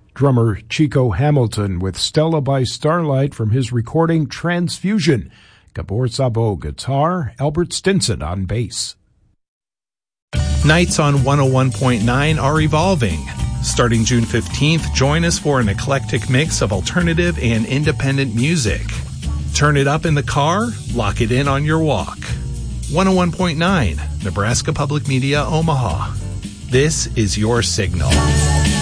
Drummer Chico Hamilton with Stella by Starlight from his recording Transfusion. Gabor Szabo guitar, Albert Stinson on bass. Nights on 101.9 are evolving. Starting June 15th, join us for an eclectic mix of alternative and independent music. Turn it up in the car, lock it in on your walk. 101.9, Nebraska Public Media, Omaha. This is your signal.